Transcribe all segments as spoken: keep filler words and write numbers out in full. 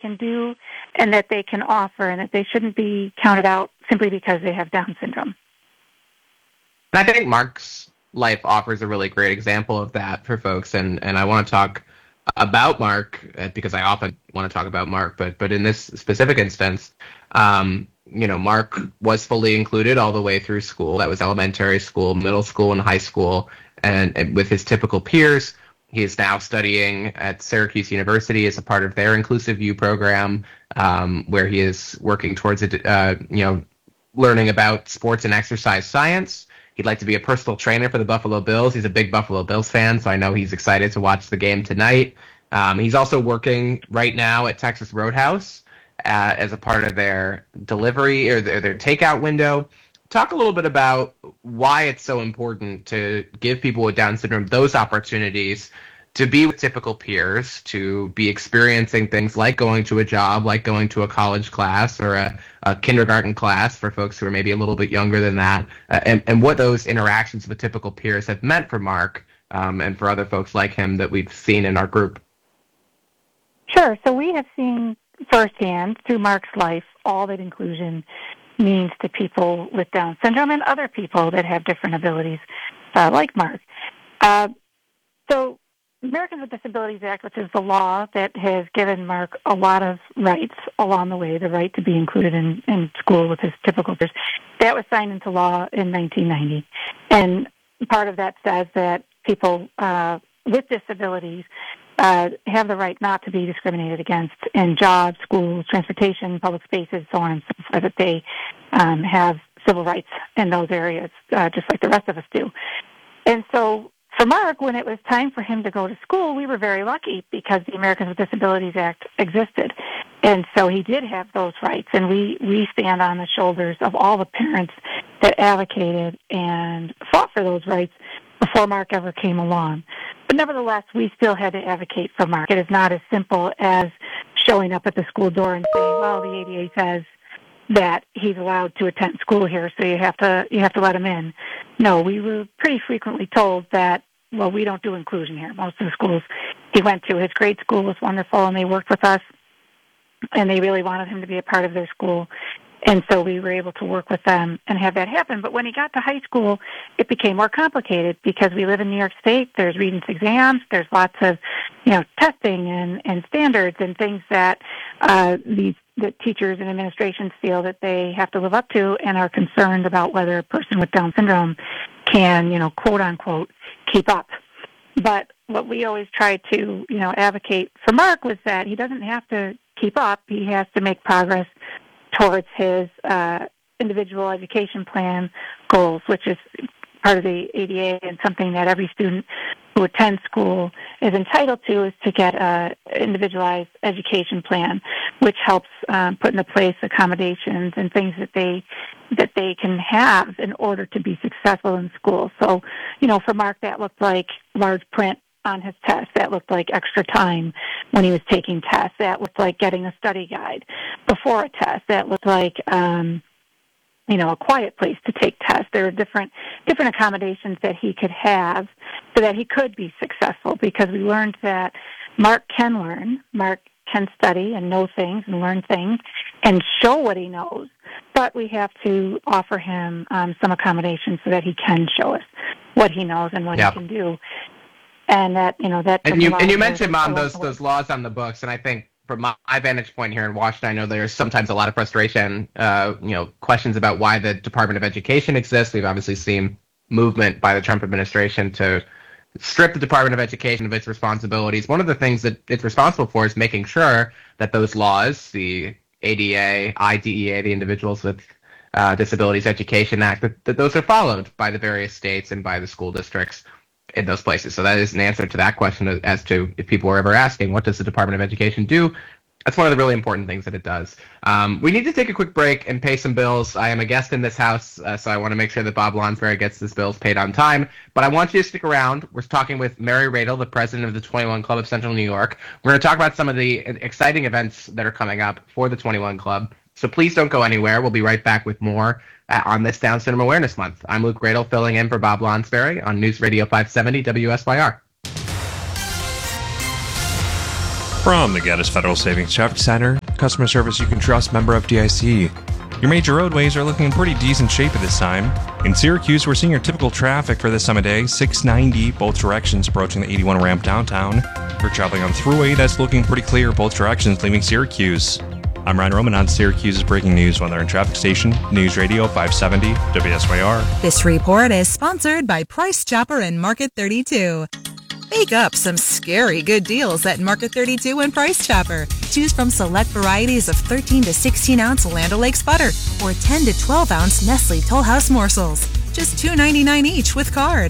can do and that they can offer, and that they shouldn't be counted out simply because they have Down syndrome. I think Mark's life offers a really great example of that for folks, and, and I want to talk about Mark because I often want to talk about Mark, but but in this specific instance, um, you know, Mark was fully included all the way through school. That was elementary school, middle school, and high school, and, and with his typical peers. He is now studying at Syracuse University as a part of their Inclusive U program, um, where he is working towards a, uh, you know, learning about sports and exercise science. He'd like to be a personal trainer for the Buffalo Bills. He's a big Buffalo Bills fan, so I know he's excited to watch the game tonight. Um, he's also working right now at Texas Roadhouse uh, as a part of their delivery or their, their takeout window. Talk a little bit about why it's so important to give people with Down syndrome those opportunities to be with typical peers, to be experiencing things like going to a job, like going to a college class or a, a kindergarten class for folks who are maybe a little bit younger than that, uh, and, and what those interactions with typical peers have meant for Mark um, and for other folks like him that we've seen in our group. Sure. So we have seen firsthand through Mark's life all that inclusion means to people with Down syndrome and other people that have different abilities uh, like Mark. Uh, so Americans with Disabilities Act, which is the law that has given Mark a lot of rights along the way, the right to be included in, in school with his typical peers, that was signed into law in nineteen ninety. And part of that says that people uh, with disabilities uh, have the right not to be discriminated against in jobs, schools, transportation, public spaces, so on and so forth, that they um, have civil rights in those areas, uh, just like the rest of us do. And so for Mark, when it was time for him to go to school, we were very lucky because the Americans with Disabilities Act existed. And so he did have those rights. And we, we stand on the shoulders of all the parents that advocated and fought for those rights before Mark ever came along. But nevertheless, we still had to advocate for Mark. It is not as simple as showing up at the school door and saying, well, the A D A says that he's allowed to attend school here, so you have to you have to let him in. No, we were pretty frequently told that, well, we don't do inclusion here. Most of the schools he went to, his grade school was wonderful, and they worked with us, and they really wanted him to be a part of their school. And so we were able to work with them and have that happen. But when he got to high school, it became more complicated because we live in New York State. There's Regents exams. There's lots of, you know, testing and, and standards and things that uh, these the teachers and administrations feel that they have to live up to and are concerned about whether a person with Down syndrome can, you know, quote unquote, keep up. But what we always tried to, you know, advocate for Mark was that he doesn't have to keep up. He has to make progress towards his uh, individual education plan goals, which is part of the A D A and something that every student who attends school is entitled to, is to get an individualized education plan, which helps um, put into place accommodations and things that they that they can have in order to be successful in school. So, you know, for Mark, that looked like large print on his test. That looked like extra time when he was taking tests. That looked like getting a study guide before a test. That looked like, um, you know, a quiet place to take tests. There are different different accommodations that he could have so that he could be successful, because we learned that Mark can learn. Mark can study and know things and learn things and show what he knows, but we have to offer him um, some accommodations so that he can show us what he knows and what yep. he can do. And that, you know, that. And you and you mentioned, Mom, those those laws on the books, and I think from my, my vantage point here in Washington, I know there's sometimes a lot of frustration, uh, you know, questions about why the Department of Education exists. We've obviously seen movement by the Trump administration to strip the Department of Education of its responsibilities. One of the things that it's responsible for is making sure that those laws, the A D A, I D E A, the Individuals with uh, Disabilities Education Act, that, that those are followed by the various states and by the school districts in those places. So that is an answer to that question as to if people are ever asking, what does the Department of Education do? That's one of the really important things that it does. Um, we need to take a quick break and pay some bills. I am a guest in this house, uh, so I want to make sure that Bob Lonsberry gets his bills paid on time. But I want you to stick around. We're talking with Mary Radel, the president of the twenty-one Club of Central New York. We're going to talk about some of the exciting events that are coming up for the twenty-one Club. So please don't go anywhere. We'll be right back with more uh, on this Down Syndrome Awareness Month. I'm Luke Radel, filling in for Bob Lonsberry on News Radio five seventy W S Y R. From the Gaddis Federal Savings Traffic Center, customer service you can trust, member F D I C. Your major roadways are looking in pretty decent shape at this time. In Syracuse, we're seeing your typical traffic for this time of day, six ninety, both directions approaching the eighty-one ramp downtown. If you're traveling on Thruway, that's looking pretty clear, both directions leaving Syracuse. I'm Ryan Roman on Syracuse's Breaking News Weather and Traffic Station, News Radio five seventy W S Y R. This report is sponsored by Price Chopper and Market thirty-two. Bake up some scary good deals at Market thirty-two and Price Chopper. Choose from select varieties of thirteen to sixteen ounce Land O'Lakes butter or ten to twelve ounce Nestle Toll House morsels. Just two ninety-nine each with card.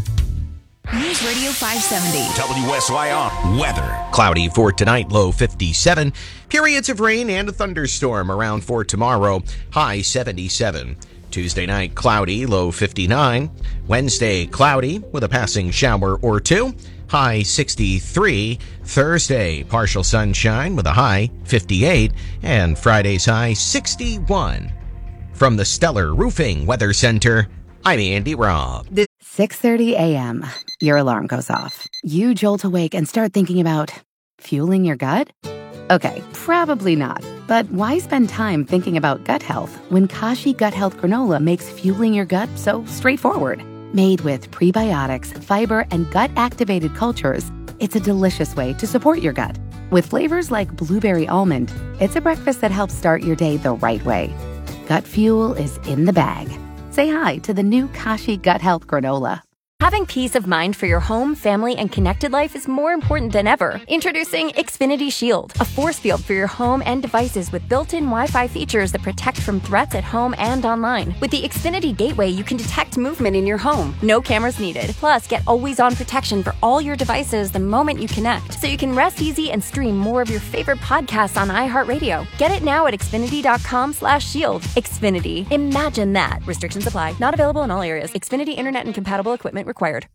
News Radio five seventy. W S Y R. Weather. Cloudy for tonight, low fifty-seven. Periods of rain and a thunderstorm around for tomorrow, high seventy-seven. Tuesday night, cloudy, low fifty-nine. Wednesday, cloudy with a passing shower or two, high sixty-three. Thursday, partial sunshine with a high fifty-eight. And Friday's high sixty-one. From the Stellar Roofing Weather Center, I'm Andy Robb. six thirty a.m. Your alarm goes off. You jolt awake and start thinking about fueling your gut? Okay, probably not. But why spend time thinking about gut health when Kashi Gut Health Granola makes fueling your gut so straightforward? Made with prebiotics, fiber, and gut-activated cultures, it's a delicious way to support your gut. With flavors like blueberry almond, it's a breakfast that helps start your day the right way. Gut fuel is in the bag. Say hi to the new Kashi Gut Health Granola. Having peace of mind for your home, family, and connected life is more important than ever. Introducing Xfinity Shield, a force field for your home and devices with built-in Wi-Fi features that protect from threats at home and online. With the Xfinity Gateway, you can detect movement in your home. No cameras needed. Plus, get always-on protection for all your devices the moment you connect, so you can rest easy and stream more of your favorite podcasts on iHeartRadio. Get it now at Xfinity.com slash shield. Xfinity. Imagine that. Restrictions apply. Not available in all areas. Xfinity Internet and compatible equipment required.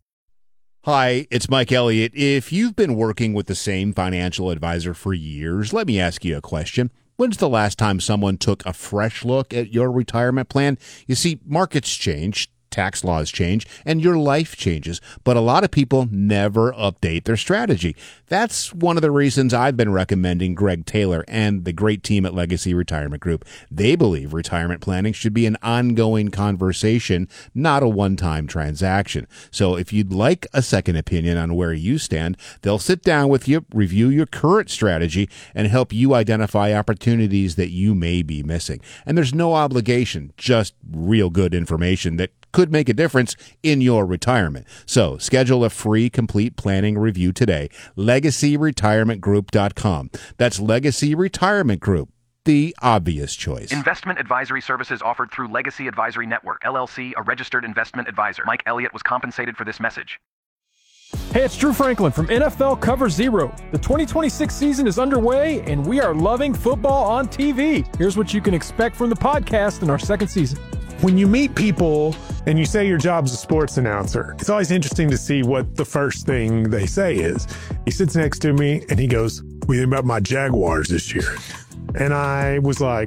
Hi, it's Mike Elliott. If you've been working with the same financial advisor for years, let me ask you a question. When's the last time someone took a fresh look at your retirement plan? You see, markets change, tax laws change, and your life changes, but a lot of people never update their strategy. That's one of the reasons I've been recommending Greg Taylor and the great team at Legacy Retirement Group. They believe retirement planning should be an ongoing conversation, not a one-time transaction. So if you'd like a second opinion on where you stand, they'll sit down with you, review your current strategy, and help you identify opportunities that you may be missing. And there's no obligation, just real good information that could make a difference in your retirement. So schedule a free complete planning review today. legacy retirement group dot com. That's Legacy Retirement Group, the obvious choice. Investment advisory services offered through Legacy Advisory Network, L L C, a registered investment advisor. Mike Elliott was compensated for this message. Hey, it's Drew Franklin from N F L Cover Zero. The twenty twenty-six season is underway, and we are loving football on T V. Here's what you can expect from the podcast in our second season. When you meet people and you say your job's a sports announcer, it's always interesting to see what the first thing they say is. He sits next to me and he goes, "What do you think about my Jaguars this year?" And I was like,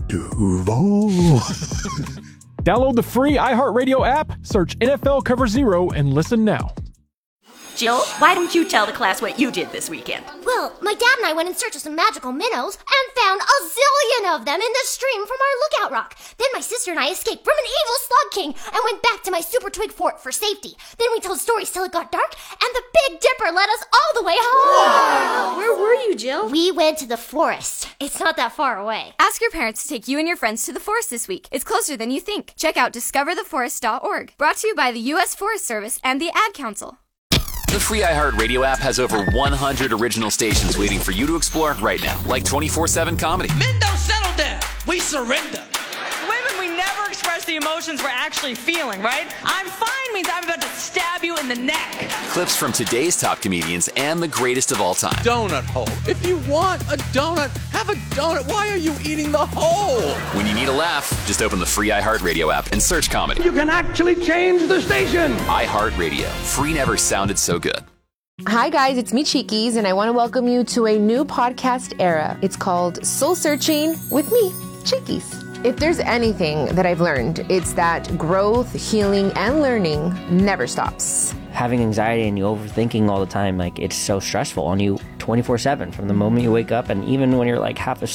Duval. Download the free iHeartRadio app, search N F L Cover Zero, and listen now. Jill, why don't you tell the class what you did this weekend? Well, my dad and I went in search of some magical minnows and found a zillion of them in the stream from our lookout rock. Then my sister and I escaped from an evil slug king and went back to my super twig fort for safety. Then we told stories till it got dark, and the Big Dipper led us all the way home. Wow. Where were you, Jill? We went to the forest. It's not that far away. Ask your parents to take you and your friends to the forest this week. It's closer than you think. Check out discover the forest dot org. Brought to you by the U S Forest Service and the Ad Council. The free iHeartRadio app has over one hundred original stations waiting for you to explore right now, like twenty-four seven Comedy. Men don't settle down. We surrender. Women, we never express the emotions we're actually feeling, right? I'm fine means I'm about to stab you in the neck. Clips from today's top comedians and the greatest of all time. Donut hole. If you want a donut, have a donut. Why are you eating the hole? When you need a laugh, just open the free iHeartRadio app and search Comedy. You can actually change the station. iHeartRadio. Free never sounded so good. Hi guys, it's me Cheekies, and I want to welcome you to a new podcast era. It's called Soul Searching with me, Cheekies. If there's anything that I've learned, it's that growth, healing, and learning never stops. Having anxiety and you overthinking all the time, like, it's so stressful, and you twenty-four seven from the moment you wake up, and even when you're like half asleep.